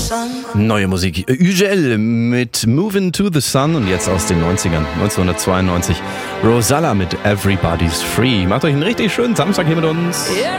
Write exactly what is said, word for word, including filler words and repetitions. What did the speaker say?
Neue Musik. Ugel mit Moving to the Sun und jetzt aus den neunzigern, neunzehnhundertzweiundneunzig. Rosalla mit Everybody's Free. Macht euch einen richtig schönen Samstag hier mit uns.